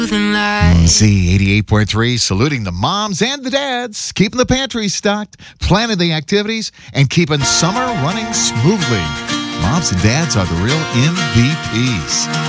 Z88.3, saluting the moms and the dads, keeping the pantry stocked, planning the activities, and keeping summer running smoothly. Moms and dads are the real MVPs.